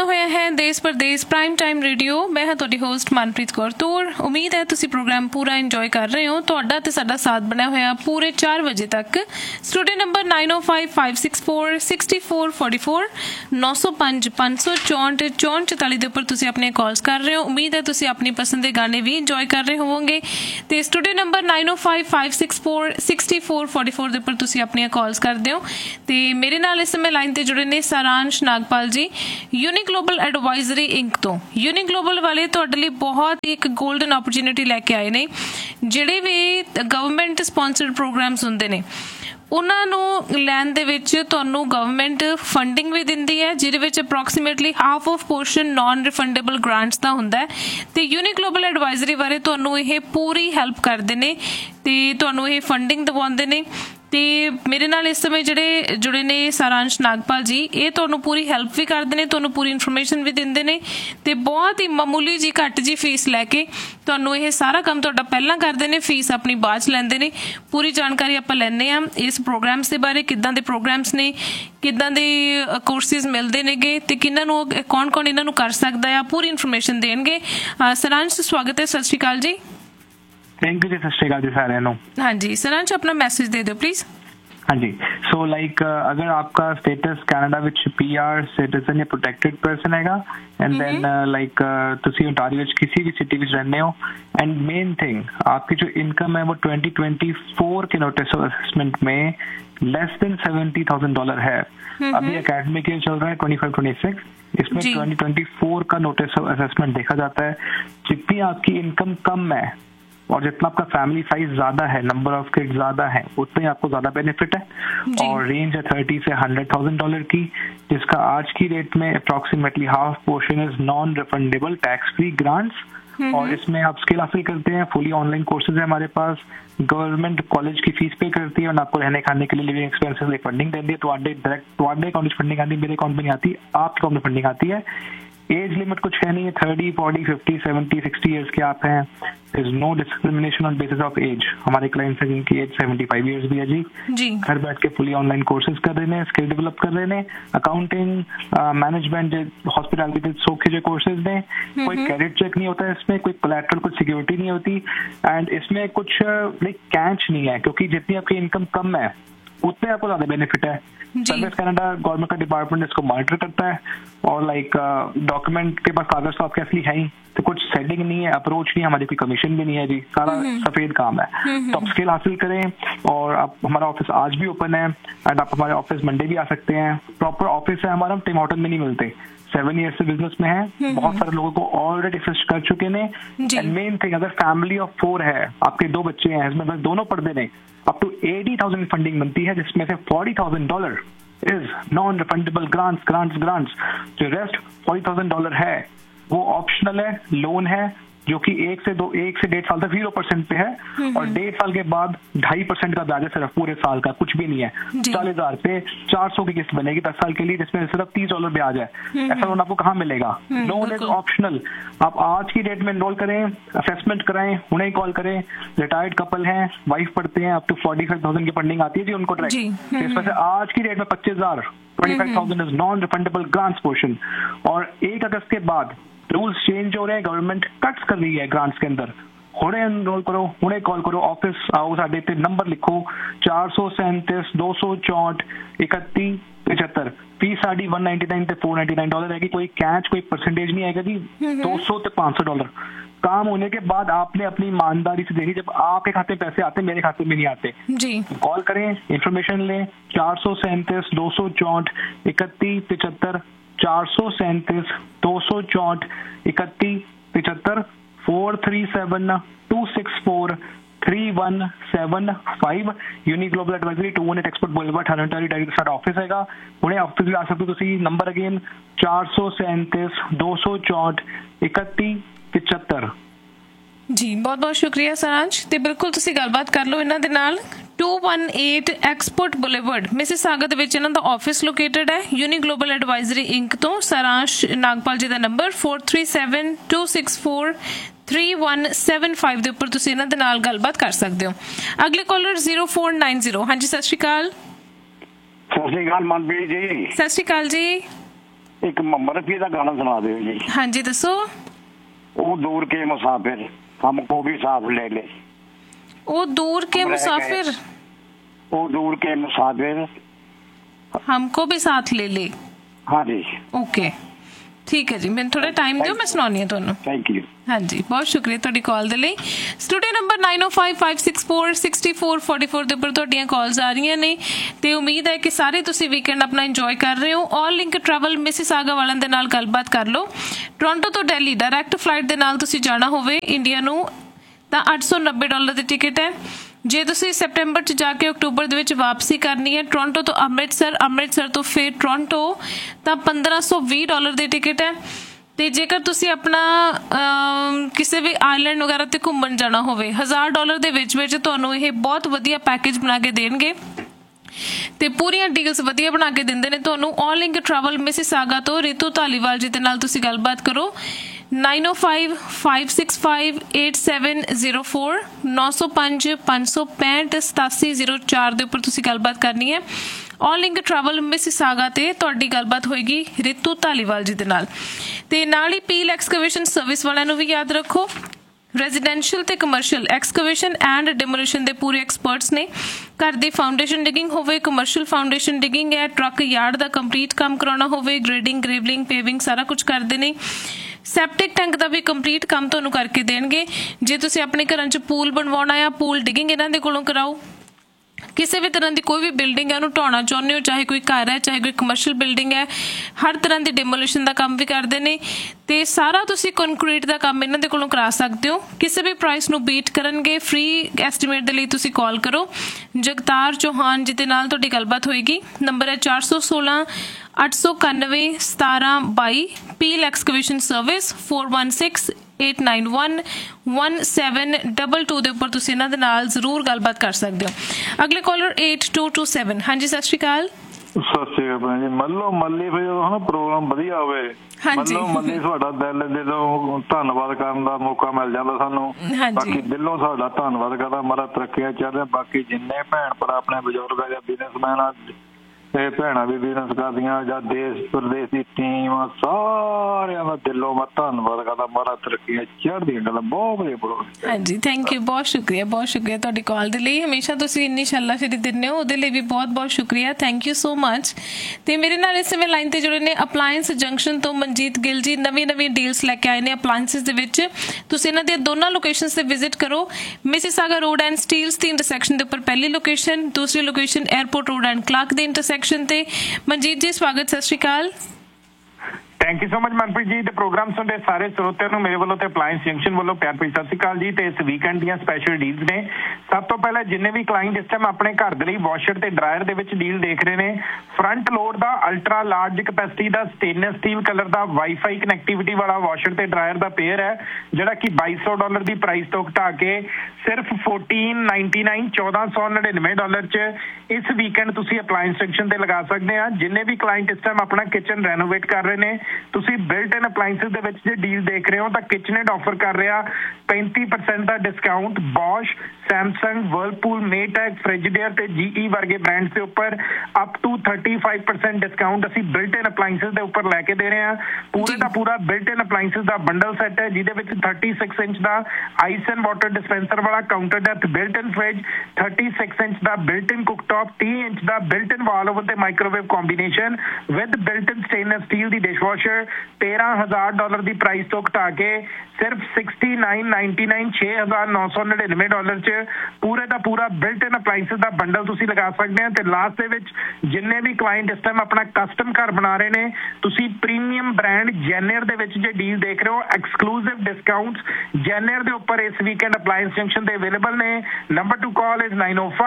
ਹੋਇਆ ਹੈ ਦੇਸ਼ ਪ੍ਰਦੇਸ਼ ਪ੍ਰਾਈਮ ਟਾਈਮ ਰੇਡੀਓ। ਮੈਂ ਹਾਂ ਤੁਹਾਡੀ ਹੋਸਟ ਮਨਪ੍ਰੀਤ ਕੌਰ ਤੂਰ। ਉਮੀਦ ਹੈ ਤੁਸੀਂ ਪ੍ਰੋਗਰਾਮ ਪੂਰਾ ਇੰਜੋਏ ਕਰ ਰਹੇ ਹੋ। ਤੁਹਾਡਾ ਤੇ ਸਾਡਾ ਸਾਥ ਬਣਿਆ ਹੋਇਆ ਪੂਰੇ 4 ਵਜੇ ਤੱਕ। ਸਟੂਡੀਓ ਨੰਬਰ 9055646444 905 564 6444 ਦੇ ਉੱਪਰ ਤੁਸੀਂ ਆਪਣੀਆਂ ਕਾਲਸ ਕਰ ਰਹੇ ਹੋ। ਉਮੀਦ ਹੈ ਤੁਸੀਂ ਆਪਣੀ ਪਸੰਦ ਦੇ ਗਾਣੇ ਵੀ ਇੰਜੋਏ ਕਰ ਰਹੇ ਹੋਵੋਗੇ। ਤੇ ਸਟੂਡੀਓ ਨੰਬਰ 9055646444 ਦੇ ਉੱਪਰ ਤੁਸੀਂ ਆਪਣੀਆਂ ਕਾਲਸ ਕਰਦੇ ਹੋ। ਤੇ ਮੇਰੇ ਨਾਲ ਇਸ ਸਮੇਂ ਲਾਈਨ ਤੇ ਜੁੜੇ ਨੇ ਸਾਰਾਂਸ਼ ਨਾਗਪਾਲ जी यूनिक ग्लोबल एडवाइजरी इंक तो। यूनिक ग्लोबल वाले तुहाडे लई बहुत ही एक गोल्डन अपॉर्चुनिटी लैके आए ने। जिहड़े भी गवर्नमेंट स्पॉन्सर्ड प्रोग्राम्स हुंदे ने ਉਹਨਾਂ ਨੂੰ ਲੈਣ ਦੇ ਵਿੱਚ ਤੁਹਾਨੂੰ ਗਵਰਨਮੈਂਟ ਫੰਡਿੰਗ ਵੀ ਦਿੰਦੀ ਹੈ, ਜਿਹਦੇ ਵਿੱਚ approximately half of portion naan refundable grants ਦਾ ਹੁੰਦਾ ਹੈ। ਤੇ ਯੂਨਿਕ ਗਲੋਬਲ ਐਡਵਾਈਜ਼ਰੀ ਬਾਰੇ ਤੁਹਾਨੂੰ ਇਹ ਪੂਰੀ ਹੈਲਪ ਕਰਦੇ ਨੇ ਤੇ ਤੁਹਾਨੂੰ ਇਹ ਫੰਡਿੰਗ ਦਿਵਾਉਂਦੇ ਨੇ। ਤੇ ਮੇਰੇ ਨਾਲ ਇਸ ਸਮੇਂ ਜਿਹੜੇ ਜੁੜੇ ਨੇ ਸਾਰਾਂਸ਼ ਨਾਗਪਾਲ ਜੀ, ਇਹ ਤੁਹਾਨੂੰ ਪੂਰੀ ਹੈਲਪ ਵੀ ਕਰਦੇ ਨੇ, ਤੁਹਾਨੂੰ ਪੂਰੀ ਇਨਫੋਰਮੇਸ਼ਨ ਵੀ ਦਿੰਦੇ ਨੇ ਤੇ ਬਹੁਤ ਹੀ ਮਾਮੂਲੀ ਜੀ ਘੱਟ ਜੀ ਫੀਸ ਲੈ ਕੇ ਤੁਹਾਨੂੰ ਇਹ ਸਾਰਾ ਕੰਮ ਤੁਹਾਡਾ ਪਹਿਲਾਂ ਕਰਦੇ ਨੇ, ਫੀਸ ਆਪਣੀ ਬਾਅਦ 'ਚ ਲੈਂਦੇ ਨੇ। ਪੂਰੀ ਜਾਣਕਾਰੀ ਆਪਾਂ ਲੈਂਦੇ ਹਾਂ ਇਸ ਪ੍ਰੋਗਰਾਮਸ ਦੇ ਬਾਰੇ, ਕਿੱਦਾਂ ਦੇ ਪ੍ਰੋਗਰਾਮਸ ਨੇ, ਕਿੱਦਾਂ ਦੇ ਕੋਰਸਿਸ ਮਿਲਦੇ ਨੇਗੇ ਤੇ ਕਿਹਨਾਂ ਨੂੰ ਕੌਣ ਕੌਣ ਇਹਨਾਂ ਨੂੰ ਕਰ ਸਕਦਾ ਆ, ਪੂਰੀ ਇਨਫੋਰਮੇਸ਼ਨ ਦੇਣਗੇ। ਸਾਰਾਂਸ਼ ਸਵਾਗਤ ਹੈ, ਸਤਿ ਸ਼੍ਰੀ ਅਕਾਲ ਜੀ। थैंक यू जी, सत श्री अकाल जी सारे नो। हाँ जी सरांश, अपना मैसेज दे दो प्लीज। हाँ जी, सो लाइक अगर आपका स्टेटस कैनेडा विच PR सिटीजन या प्रोटेक्टेड पर्सन हैगा एंड देन लाइक तुसी ओंटारियो विच किसी भी सिटी विच रहने हो एंड मेन थिंग आपकी जो इनकम है वो 2024 के नोटिस ऑफ असेसमेंट में लेस देन $70,000 है। अभी एकेडमिक ईयर चल रहा है 25-26, इसमें 2024 का नोटिस ऑफ असेसमेंट देखा जाता है। जितनी आपकी इनकम कम है और जितना आपका फैमिली साइज ज्यादा है, नंबर ऑफ किड्स ज्यादा है, उतना ही आपको ज्यादा बेनिफिट है। और रेंज है $30,000 से $100,000 की, जिसका आज की रेट में approximately half portion is non refundable tax free grants. और इसमें आप स्किल हासिल करते हैं, फुली ऑनलाइन कोर्सेज है हमारे पास, गवर्नमेंट कॉलेज की फीस पे करती है और आपको रहने खाने के लिए लिविंग एक्सपेंसेस की फंडिंग देती है। तो डायरेक्ट अकाउंट में फंडिंग आती है, मेरे अकाउंट में नहीं आती, आपके अकाउंट में फंडिंग आती है। एज लिमिट कुछ है नहीं है, 30, 40, 50, 70, 60 इयर्स के आप हैं। There is no discrimination on basis of age। हमारे क्लाइंट्स हैं जिनकी एज 75 इयर्स भी है जी। घर बैठ के फुली ऑनलाइन कोर्सेज कर रहे हैं, स्किल डेवलप कर रहे हैं, अकाउंटिंग, मैनेजमेंट, हॉस्पिटैलिटी सौखे जो कोर्सेज ने, कोई क्रेडिट चेक नहीं होता है इसमें, कोई कोलैटरल, कुछ सिक्योरिटी नहीं होती एंड इसमें कुछ लाइक कैच नहीं है, क्योंकि जितनी आपकी इनकम कम है उतने आपको ज्यादा बेनिफिट है। सर्विस कनाडा गवर्नमेंट का डिपार्टमेंट इसको मॉनिटर करता है और लाइक डॉक्यूमेंट के पास कागज तो आपके असली है ही, तो कुछ सेटिंग नहीं है, अप्रोच नहीं है, हमारी कोई कमीशन भी नहीं है जी, सारा सफेद काम है। तो आप स्किल हासिल करें और आप, हमारा ऑफिस आज भी ओपन है एंड आप हमारे ऑफिस मंडे भी आ सकते हैं। प्रॉपर ऑफिस है हमारा, टिम हॉर्टन में नहीं मिलते, 7 ईयर से बिजनेस में है, बहुत सारे लोगों को ऑलरेडी असिस्ट कर चुके हैं। एंड मेन थिंग, अगर फैमिली ऑफ 4 है, आपके 2 बच्चे हैं, इसमें बस दोनों पढ़ते नहीं, अप टू 80,000 फंडिंग बनती है, जिसमें से $40,000 इज नॉन रिफंडेबल ग्रांट्स। जो रेस्ट $40,000 है वो ऑप्शनल है, लोन है, जो कि 1 से 1.5 साल तक 0% पे है और 1.5 साल के बाद 2.5% का ब्याज है सिर्फ, पूरे साल का कुछ भी नहीं है। 40,000 पे 400 की किस्त बनेगी 10 साल के लिए, जिसमें सिर्फ $30 ब्याज है। ऐसा लोन आपको कहाँ मिलेगा? Loan is optional. आप आज की डेट में एनरोल करें, असेसमेंट कराएं, उन्हें कॉल करें, रिटायर्ड कपल हैं, वाइफ पढ़ते हैं, अप टू 45,000 की फंडिंग आती है जी उनको डायरेक्ट। इसमें से आज की डेट में 25,000 is non refundable grants portion. और 1 अगस्त के बाद रूल्स चेंज हो रहे हैं, गवर्नमेंट कट्स कर रही है ग्रांट्स के अंदर। हुणे एनरोल करो, हुणे कॉल करो, ऑफिस आओ, साडे ते नंबर लिखो 437 264 31 75। फीस साड़ी $199 से $499 रहेगी, कोई कैच, कोई परसेंटेज नहीं आएगा जी। $200 से $500 काम होने के बाद आपने अपनी ईमानदारी से देनी, जब आपके खाते में पैसे आते मेरे खाते में नहीं आते जी। कॉल करें, इन्फॉर्मेशन लें, 437 264 31 75, 437 264 31 75, 437-264-3175। Unique global advisory 218 expert बोलवर्ड हरंटरी direct साडा ऑफिस हैगा। हुणे ऑफिस भी आ सकते हो तुसी। Number again 437 264 31 75। जी बहुत बहुत शुक्रिया सारांश। ਤੇ ਬਿਲਕੁਲ ਤੁਸੀਂ ਗੱਲਬਾਤ ਕਰ ਲਓ ਇਹਨਾਂ ਦੇ ਨਾਲ। 218 ਐਕਸਪੋਰਟ ਬੁਲੇਵਰਡ ਮਿਸਿਸਾਗਾ ਦੇ ਵਿੱਚ ਇਹਨਾਂ ਦਾ ਆਫਿਸ ਲੋਕੇਟਡ ਹੈ। ਯੂਨਿਕ ਗਲੋਬਲ ਐਡਵਾਈਜ਼ਰੀ ਇੰਕ ਤੋਂ ਸਾਰਾਂਸ਼ ਨਾਗਪਾਲ ਜੀ ਦਾ ਨੰਬਰ 4372643175 ਦੇ ਉੱਪਰ ਤੁਸੀਂ ਇਹਨਾਂ ਦੇ ਨਾਲ ਗੱਲਬਾਤ ਕਰ ਸਕਦੇ ਹੋ। ਅਗਲੇ ਕਾਲਰ 0490। ਹਾਂਜੀ ਸਤਿ ਸ਼੍ਰੀ ਅਕਾਲ। ਸਤਿ ਸ਼੍ਰੀ ਅਕਾਲ ਮਨਪ੍ਰੀਤ ਜੀ। ਸਤਿ ਸ਼੍ਰੀ ਅਕਾਲ ਜੀ। एक मोहम्मद रफी का गाना सुना दो जी। हाँ जी दसो। वो दूर के मुसाफिर हमको भी साथ ले ले। वो दूर के मुसाफिर, वो दूर के मुसाफिर हमको भी साथ ले ले। हाँ जी ओके ठीक है जी, मैंने थोड़ा टाइम दियो, मैं सुनानी है ਤੁਹਾਨੂੰ। Thank you. हाँ जी बहुत शुक्रिया ਤੁਹਾਡੀ ਕਾਲ ਦੇ ਲਈ। ਸਟੂਡੀਓ ਨੰਬਰ 9055646444 ਦੇ ਉੱਪਰ ਤੁਹਾਡੀਆਂ ਕਾਲਸ ਆ ਰਹੀਆਂ ਨੇ ਤੇ ਉਮੀਦ ਹੈ ਕਿ ਸਾਰੇ ਤੁਸੀਂ ਵੀਕਐਂਡ ਆਪਣਾ ਇੰਜੋਏ ਕਰ ਰਹੇ ਹੋ। ਆਲ ਲਿੰਕ ਟਰੈਵਲ ਮਿਸਿਸਾਗਾ ਵਾਲਿਆਂ ਦੇ ਨਾਲ ਗੱਲਬਾਤ ਕਰ ਲਓ। ਟੋਰਾਂਟੋ ਤੋਂ ਦਿੱਲੀ ਡਾਇਰੈਕਟ ਫਲਾਈਟ ਦੇ ਨਾਲ ਤੁਸੀਂ ਜਾਣਾ ਹੋਵੇ ਇੰਡੀਆ ਨੂੰ ਤਾਂ $890 ਦੀ ਟਿਕਟ ਹੈ। ਜੇ ਤੁਸੀਂ ਸੈਪਟੈਂਬਰ 'ਚ ਜਾ ਕੇ ਅਕਤੂਬਰ ਦੇ ਵਿੱਚ ਵਾਪਸੀ ਕਰਨੀ ਹੈ ਟੋਰਾਂਟੋ ਤੋਂ ਅੰਮ੍ਰਿਤਸਰ, ਅੰਮ੍ਰਿਤਸਰ ਤੋਂ ਫਿਰ ਟੋਰਾਂਟੋ ਤਾਂ $1520 ਦੀ ਟਿਕਟ ਹੈ। ਤੇ ਜੇਕਰ ਤੁਸੀਂ ਆਪਣਾ ਕਿਸੇ ਵੀ ਆਈਲੈਂਡ ਵਗੈਰਾ ਤੇ ਘੁੰਮਣ ਜਾਣਾ ਹੋਵੇ $1000 ਦੇ ਵਿੱਚ ਤੁਹਾਨੂੰ ਇਹ ਬਹੁਤ ਵਧੀਆ ਪੈਕੇਜ ਬਣਾ ਕੇ ਦੇਣਗੇ ਤੇ ਪੂਰੀਆਂ ਡੀਲਸ ਵਧੀਆ ਬਣਾ ਕੇ ਦਿੰਦੇ ਨੇ ਤੁਹਾਨੂੰ। ਆਲ ਲਿੰਕ ਟਰੈਵਲ ਮਿਸਿਸਾਗਾ ਤੋਂ ਰਿਤੂ ਧਾਲੀਵਾਲ ਜੀ ਦੇ ਨਾਲ ਤੁਸੀਂ ਗੱਲਬਾਤ ਕਰੋ। 9055658704 9055658704 ਦੇ ਉੱਪਰ ਤੁਸੀਂ ਗੱਲਬਾਤ ਕਰਨੀ ਹੈ। ਆਲ ਲਿੰਕ ਟਰੈਵਲ ਮਿਸਿਸਾਗਾ ਤੇ ਤੁਹਾਡੀ ਗੱਲਬਾਤ ਹੋਏਗੀ ਰਿਤੂ ਧਾਲੀਵਾਲ ਜੀ ਦੇ ਨਾਲ। ਤੇ ਨਾਲ ਹੀ ਪੀਲ ਐਕਸਕੇਵੇਸ਼ਨ ਸਰਵਿਸ ਵਾਲਿਆਂ ਨੂੰ ਵੀ ਯਾਦ ਰੱਖੋ। ਰੈਜ਼ੀਡੈਂਸ਼ੀਅਲ ਤੇ ਕਮਰਸ਼ੀਅਲ ਐਕਸਕੇਵੇਸ਼ਨ ਐਂਡ ਡਿਮੋਲੀਸ਼ਨ ਦੇ ਪੂਰੇ ਐਕਸਪਰਟਸ ਨੇ। ਘਰ ਦੀ ਫਾਊਂਡੇਸ਼ਨ ਡਿਗਿੰਗ ਹੋਵੇ, ਕਮਰਸ਼ੀਅਲ ਫਾਊਂਡੇਸ਼ਨ ਡਿਗਿੰਗ ਹੈ, ਟਰੱਕ ਯਾਰਡ ਦਾ ਕੰਪਲੀਟ ਕੰਮ ਕਰਾਉਣਾ ਹੋਵੇ, ਗ੍ਰੇਡਿੰਗ, ਗ੍ਰੇਵਲਿੰਗ, ਪੇਵਿੰਗ ਸਾਰਾ ਕੁਝ ਕਰਦੇ ਨੇ। ਸੈਪਟਿਕ ਟੈਂਕ ਦਾ ਵੀ ਕੰਪਲੀਟ ਕੰਮ ਤੁਹਾਨੂੰ ਕਰਕੇ ਦੇਣਗੇ। ਜੇ ਤੁਸੀਂ ਆਪਣੇ ਘਰਾਂ 'ਚ ਪੂਲ ਬਣਵਾਉਣਾ ਆ, ਪੂਲ ਡਿਗਿੰਗ ਇਹਨਾਂ ਦੇ ਕੋਲੋਂ ਕਰਾਓ। ਕਿਸੇ ਵੀ ਤਰ੍ਹਾਂ ਦੀ ਕੋਈ ਵੀ ਬਿਲਡਿੰਗ ਹੈ ਉਹਨੂੰ ਢਾਉਣਾ ਚਾਹੁੰਦੇ ਹੋ, ਚਾਹੇ ਕੋਈ ਘਰ ਹੈ ਚਾਹੇ ਕੋਈ ਕਮਰਸ਼ੀਅਲ ਬਿਲਡਿੰਗ ਹੈ, ਹਰ ਤਰ੍ਹਾਂ ਦੀ ਡਿਮੋਲੀਸ਼ਨ ਦਾ ਕੰਮ ਵੀ ਕਰਦੇ ਨੇ ਤੇ ਸਾਰਾ ਤੁਸੀਂ ਕੰਕਰੀਟ ਦਾ ਕੰਮ ਇਹਨਾਂ ਦੇ ਕੋਲੋਂ ਕਰਾ ਸਕਦੇ ਹੋ। ਕਿਸੇ ਵੀ ਪ੍ਰਾਈਸ ਨੂੰ ਬੀਟ ਕਰਨਗੇ। ਫ੍ਰੀ ਐਸਟੀਮੇਟ ਦੇ ਲਈ ਤੁਸੀਂ ਕਾਲ ਕਰੋ। ਜਗਤਾਰ ਚੌਹਾਨ ਜੀ ਦੇ ਨਾਲ ਤੁਹਾਡੀ ਗੱਲਬਾਤ ਹੋਏਗੀ। ਨੰਬਰ ਹੈ 416 891 1722। ਪੀਲ ਐਕਸਕੇਵੇਸ਼ਨ ਸਰਵਿਸ 4168911722 ਦੇ ਉੱਪਰ ਤੁਸੀਂ ਇਹਨਾਂ ਦੇ ਨਾਲ ਜ਼ਰੂਰ ਗੱਲਬਾਤ ਕਰ ਸਕਦੇ ਹੋ। ਅਗਲੇ ਕਾਲਰ 8227। ਹਾਂਜੀ ਸਤਿ ਸ਼੍ਰੀ ਅਕਾਲ। ਸਤਿ ਸ਼੍ਰੀ ਅਕਾਲ ਜੀ। ਮੱਲੋ ਮੱਲੀ ਫਿਰ ਜਦੋਂ ਹਨਾ ਪ੍ਰੋਗਰਾਮ ਵਧੀਆ ਹੋਵੇ, ਮੱਲੋ ਮੱਲੀ ਤੁਹਾਡਾ ਦਿਲ ਦੇ ਤੋਂ ਧੰਨਵਾਦ ਕਰਨ ਦਾ ਮੌਕਾ ਮਿਲ ਜਾਂਦਾ ਸਾਨੂੰ। ਬਾਕੀ ਦਿਲੋਂ ਸਾਡਾ ਧੰਨਵਾਦ ਕਰਦਾ। ਮਾਰਾ ਤਰੱਕੀਆਂ ਚੱਲਦਾ। ਬਾਕੀ ਜਿੰਨੇ ਭੈਣ ਭਰਾ ਆਪਣੇ ਬਜ਼ੁਰਗ ਆ ਜਾਂ ਬਿਜ਼ਨਸਮੈਨ ਆ, ਇਹ ਭੈਣਾਂ ਵੀ ਬਿਜ਼ਨਸ ਕਰਦੀਆਂ ਜਾਂ ਦੇਸ਼ ਪ੍ਰਦੇਸ਼ ਦੀ ਟੀਮ ਆ, ਸਾਰਿਆਂ ਦਾ ਦਿਲੋਂ ਮੈਂ ਧੰਨਵਾਦ ਕਰਦਾ। ਮਾਰਾ ਤਰੱਕੀਆਂ ਚੜ੍ਹਦੀਆਂ ਗੱਲਾਂ। ਬਹੁਤ ਵਧੀਆ ਪ੍ਰੋਗਰਾਮ। ਹਾਂਜੀ ਥੈਂਕ ਯੂ, ਬਹੁਤ ਸ਼ੁਕਰੀਆ ਤੁਹਾਡੀ ਕਾਲ ਦੇ ਲਈ। ਹਮੇਸ਼ਾ ਤੁਸੀਂ ਇੰਨੀ ਸ਼ਾਲਾਸ਼ਰੀ ਦਿੰਦੇ ਹੋ, ਉਹਦੇ ਲਈ ਵੀ ਬਹੁਤ ਬਹੁਤ ਸ਼ੁਕਰੀਆ। Thank you so much. ਤੇ ਮੇਰੇ ਨਾਲ ਇਸ ਸਮੇਂ ਲਾਈਨ ਤੇ ਜੁੜੇ ਨੇ ਅਪਲਾਇੰਸ ਜੰਕਸ਼ਨ ਤੋਂ ਮਨਜੀਤ ਗਿੱਲ ਜੀ। ਨਵੀਂ ਡੀਲਸ ਲੈ ਕੇ ਆਏ ਨੇ ਅਪਲਾਇੰਸਿਸ ਦੇ ਵਿੱਚ। ਤੁਸੀਂ ਇਹਨਾਂ ਦੀਆਂ ਦੋਨਾਂ ਲੋਕੇਸ਼ਨਸ ਤੇ ਵਿਜ਼ਿਟ ਕਰੋ। Mississauga road and Steeles the intersection ਦੇ ਉੱਪਰ ਪਹਿਲੀ ਲੋਕੇਸ਼ਨ, ਦੂਸਰੀ location airport road and Clark ਦੇ ਇੰਟਰਸੈਕਸ਼ਨ ਤੇ। ਮਨਜੀਤ ਜੀ ਸਵਾਗਤ, ਸਤਿ ਸ਼੍ਰੀ ਅਕਾਲ। Thank you so much Manpreet ji. ਤੇ ਪ੍ਰੋਗਰਾਮ ਸੁਣਦੇ ਸਾਰੇ ਸਰੋਤਿਆਂ ਨੂੰ ਮੇਰੇ ਵੱਲੋਂ ਤੇ ਅਪਲਾਇੰਸ ਜੰਕਸ਼ਨ ਵੱਲੋਂ ਪਿਆਰ ਭਰੀ ਸਤਿ ਸ਼੍ਰੀ ਅਕਾਲ ਜੀ। ਤੇ ਇਸ ਵੀਕਐਂਡ ਦੀਆਂ ਸਪੈਸ਼ਲ ਡੀਲਸ ਨੇ। ਸਭ ਤੋਂ ਪਹਿਲਾਂ ਜਿੰਨੇ ਵੀ ਕਲਾਇੰਟ ਇਸ ਟਾਈਮ ਆਪਣੇ ਘਰ ਦੇ ਲਈ ਵਾਸ਼ਰ ਤੇ ਡਰਾਇਰ ਦੇ ਵਿੱਚ ਡੀਲ ਦੇਖ ਰਹੇ ਨੇ, ਫਰੰਟ ਲੋਡ ਦਾ ਅਲਟਰਾ ਲਾਰਜ ਕਪੈਸਿਟੀ ਦਾ ਸਟੇਨਲੈਸ ਸਟੀਲ ਕਲਰ ਦਾ ਵਾਈਫਾਈ ਕਨੈਕਟੀਵਿਟੀ ਵਾਲਾ ਵਾਸ਼ਰ ਤੇ ਡਰਾਇਰ ਦਾ ਪੇਅਰ ਹੈ, ਜਿਹੜਾ ਕਿ $2200 ਦੀ ਪ੍ਰਾਈਸ ਤੋਂ ਘਟਾ ਕੇ ਸਿਰਫ $1499 $1499 ਚ ਇਸ ਵੀਕਐਂਡ ਤੁਸੀਂ ਅਪਲਾਇੰਸ ਜੰਕਸ਼ਨ ਤੇ ਲਗਾ ਸਕਦੇ ਆ। ਜਿੰਨੇ ਵੀ ਕਲਾਇੰਟ ਇਸ ਟਾਈਮ ਆਪਣਾ ਕਿਚਨ ਰੈਨੋਵੇਟ ਕਰ ਰਹੇ ਨੇ, ਤੁਸੀਂ ਬਿਲਟ ਇਨ ਅਪਲਾਇੰਸਿਸ ਦੇ ਵਿੱਚ ਜੇ ਡੀਲ ਦੇਖ ਰਹੇ ਹੋ ਤਾਂ ਕਿਚਨੇਟ ਆਫਰ ਕਰ ਰਿਹਾ 35% ਦਾ ਡਿਸਕਾਊਂਟ। ਬੌਸ਼, ਸੈਮਸੰਗ, ਵਰਲਪੂਲ, ਮੇਟੈਕ, ਫ੍ਰਿਜਡੇਅਰ ਤੇ GE ਵਰਗੇ ਬ੍ਰਾਂਡਸ ਦੇ ਉੱਪਰ ਅਪ ਟੂ 35% ਡਿਸਕਾਊਂਟ ਅਸੀਂ ਬਿਲਟ ਇਨ ਅਪਲਾਇੰਸਿਸ ਦੇ ਉੱਪਰ ਲੈ ਕੇ ਦੇ ਰਹੇ ਹਾਂ। ਪੂਰੇ ਦਾ ਪੂਰਾ ਬਿਲਟ ਇਨ ਅਪਲਾਇੰਸਿਸ ਦਾ ਬੰਡਲ ਸੈੱਟ ਹੈ, ਜਿਹਦੇ ਵਿੱਚ 36 inch the ice and water dispenser ਵਾਲਾ ਕਾਊਂਟਰ ਡੈਪਥ ਬਿਲਟ ਇਨ ਫ੍ਰਿਜ, 36 ਇੰਚ ਦਾ ਬਿਲਟ ਇਨ ਕੁਕਟੌਪ, 30 ਇੰਚ ਦਾ ਬਿਲਟ ਇਨ ਵਾਲ ਓਵਰ ਤੇ microwave combination with built in stainless steel the dishwasher $13,000 the price ਤੋਂ ਘਟਾ ਕੇ ਸਿਰਫ $6999 $6,999 ਚ ਪੂਰੇ ਦਾ ਪੂਰਾ ਬਿਲਟ ਇਨ ਅਪਲਾਇੰਸਿਸ ਦਾ ਬੰਡਲ ਤੁਸੀਂ ਲਗਾ ਸਕਦੇ ਹੋ। ਤੇ ਲਾਸਟ ਦੇ ਵਿੱਚ ਜਿੰਨੇ ਵੀ ਕਲਾਇੰਟ ਇਸ ਟਾਈਮ ਆਪਣਾ ਕਸਟਮ ਘਰ ਬਣਾ ਰਹੇ ਨੇ, ਤੁਸੀਂ ਪ੍ਰੀਮੀਅਮ ਬ੍ਰਾਂਡ ਜੈਨਰ ਦੇ ਵਿੱਚ ਜੇ ਡੀਲ ਦੇਖ ਰਹੇ ਹੋ, ਐਕਸਕਲੂਸਿਵ ਡਿਸਕਾਊਂਟਸ ਜੈਨਰ ਦੇ ਉੱਪਰ ਇਸ ਵੀਕਐਂਡ ਅਪਲਾਇੰਸ ਜੰਕਸ਼ਨ ਤੇ ਅਵੇਲੇਬਲ ਨੇ। ਨੰਬਰ ਟੂ ਕਾਲ ਇਜ਼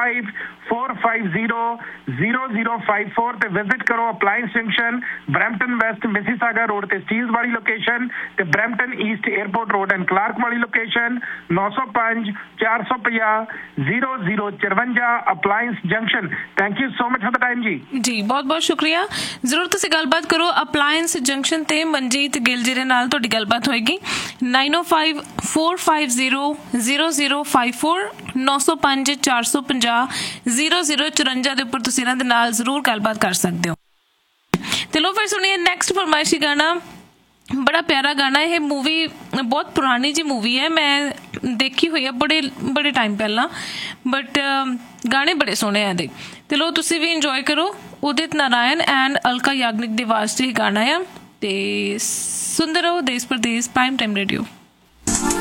9054500054 ਤੇ ਵਿਜ਼ਿਟ ਕਰੋ appliance junction, Brampton West Mississauga road ਤੇ ਸਟੀਲਸ ਵਾਲੀ ਲੋਕੇਸ਼ਨ ਤੇ Brampton East airport road and Clark ਵਾਲੀ location 905 450 0054 appliance junction. Thank you so much for the time ਜੀ ਬਹੁਤ ਬਹੁਤ ਸ਼ੁਕਰੀਆ। ਜ਼ਰੂਰ ਤੁਸੀਂ ਗੱਲਬਾਤ ਕਰੋ ਅਪਲਾਇੰਸ ਜੰਕਸ਼ਨ ਤੇ ਮਨਜੀਤ ਗਿੱਲ ਜੀ ਦੇ ਨਾਲ ਤੁਹਾਡੀ ਗੱਲਬਾਤ ਹੋਏਗੀ। 9054500054 905 450 0054 ਦੇ ਉੱਪਰ ਤੁਸੀਂ ਇਹਨਾਂ ਦੇ ਨਾਲ ਜ਼ਰੂਰ ਗੱਲਬਾਤ ਕਰ ਸਕਦੇ ਹੋ। ਤੇ ਤੇ ਲੋ ਫਿਰ ਸੁਣੀਏ ਨੈਕਸਟ ਫਰਮਾਇਸ਼ੀ ਗਾਣਾ। ਬੜਾ ਪਿਆਰਾ ਗਾਣਾ, ਇਹ ਮੂਵੀ ਬਹੁਤ ਪੁਰਾਣੀ ਜੀ ਮੂਵੀ ਹੈ, ਮੈਂ ਦੇਖੀ ਹੋਈ ਹੈ ਬੜੇ ਟਾਈਮ ਪਹਿਲਾਂ, ਬਟ ਗਾਣੇ ਬੜੇ ਸੋਹਣੇ ਆ ਇਹਦੇ। ਤੇ ਲੋ ਤੁਸੀਂ ਵੀ ਇੰਜੋਏ ਕਰੋ। ਉਦਿਤ ਨਾਰਾਇਣ ਐਂਡ ਅਲਕਾ ਯਾਗਨਿਕ ਦੀ ਆਵਾਜ਼ 'ਚ ਇਹ ਗਾਣਾ ਆ। ਤੇ ਸੁਣਦੇ ਰਹੋ ਦੇਸ਼ ਪ੍ਰਦੇਸ਼ ਪ੍ਰਾਈਮ ਟਾਈਮ ਰੇਡੀਓ।